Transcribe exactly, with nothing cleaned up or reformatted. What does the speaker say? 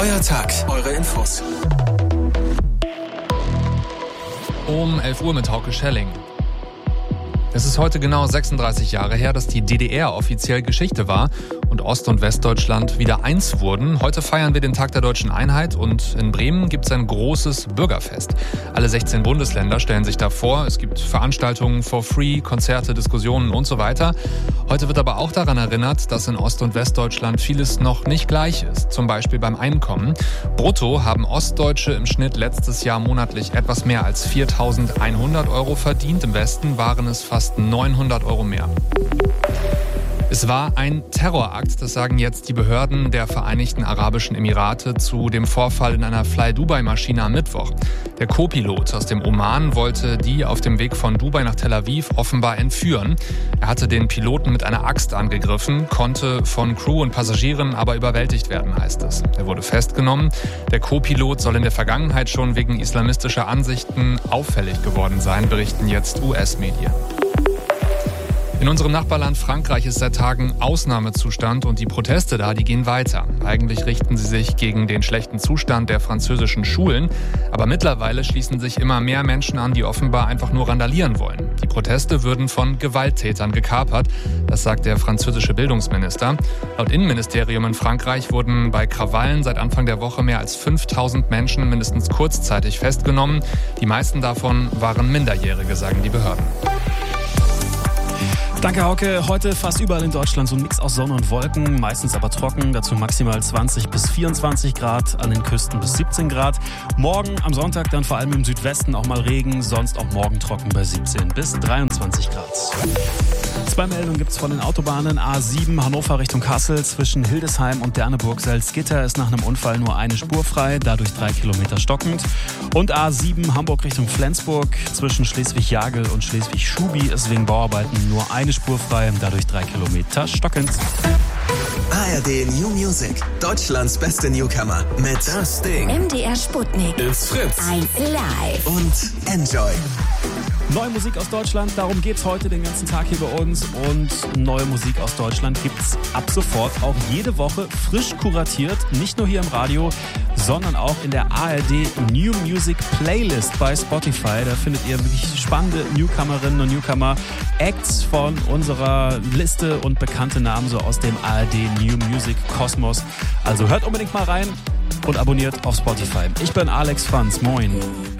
Euer Tag, eure Infos. Um elf Uhr mit Hauke Schelling. Es ist heute genau sechsunddreißig Jahre her, dass die D D R offiziell Geschichte war und Ost- und Westdeutschland wieder eins wurden. Heute feiern wir den Tag der deutschen Einheit und in Bremen gibt es ein großes Bürgerfest. Alle sechzehn Bundesländer stellen sich da vor. Es gibt Veranstaltungen for free, Konzerte, Diskussionen und so weiter. Heute wird aber auch daran erinnert, dass in Ost- und Westdeutschland vieles noch nicht gleich ist. Zum Beispiel beim Einkommen. Brutto haben Ostdeutsche im Schnitt letztes Jahr monatlich etwas mehr als viertausendeinhundert Euro verdient. Im Westen waren es fast neunhundert Euro mehr. Es war ein Terrorakt, das sagen jetzt die Behörden der Vereinigten Arabischen Emirate zu dem Vorfall in einer Fly-Dubai-Maschine am Mittwoch. Der Co-Pilot aus dem Oman wollte die auf dem Weg von Dubai nach Tel Aviv offenbar entführen. Er hatte den Piloten mit einer Axt angegriffen, konnte von Crew und Passagieren aber überwältigt werden, heißt es. Er wurde festgenommen. Der Co-Pilot soll in der Vergangenheit schon wegen islamistischer Ansichten auffällig geworden sein, berichten jetzt U S-Medien. In unserem Nachbarland Frankreich ist seit Tagen Ausnahmezustand und die Proteste da, die gehen weiter. Eigentlich richten sie sich gegen den schlechten Zustand der französischen Schulen, aber mittlerweile schließen sich immer mehr Menschen an, die offenbar einfach nur randalieren wollen. Die Proteste würden von Gewalttätern gekapert, das sagt der französische Bildungsminister. Laut Innenministerium in Frankreich wurden bei Krawallen seit Anfang der Woche mehr als fünftausend Menschen mindestens kurzzeitig festgenommen. Die meisten davon waren Minderjährige, sagen die Behörden. Danke, Hauke. Heute fast überall in Deutschland so ein Mix aus Sonne und Wolken, meistens aber trocken, dazu maximal zwanzig bis vierundzwanzig Grad, an den Küsten bis siebzehn Grad. Morgen am Sonntag dann vor allem im Südwesten auch mal Regen, sonst auch morgen trocken bei siebzehn bis dreiundzwanzig Grad. Zwei Meldungen gibt es von den Autobahnen. A sieben Hannover Richtung Kassel zwischen Hildesheim und Derneburg-Salzgitter ist nach einem Unfall nur eine Spur frei, dadurch drei Kilometer stockend. Und A sieben Hamburg Richtung Flensburg zwischen Schleswig-Jagel und Schleswig-Schubi ist wegen Bauarbeiten nur eine Spur frei, dadurch drei Kilometer stockend. A R D New Music, Deutschlands beste Newcomer mit Das Ding. M D R Sputnik. Ist Fritz. eins Live. Und Enjoy. Neue Musik aus Deutschland, darum geht's heute den ganzen Tag hier bei uns. Und neue Musik aus Deutschland gibt's ab sofort auch jede Woche frisch kuratiert. Nicht nur hier im Radio, sondern auch in der A R D New Music Playlist bei Spotify. Da findet ihr wirklich spannende Newcomerinnen und Newcomer, Acts von unserer Liste und bekannte Namen so aus dem A R D New Music Kosmos. Also hört unbedingt mal rein und abonniert auf Spotify. Ich bin Alex Franz. Moin.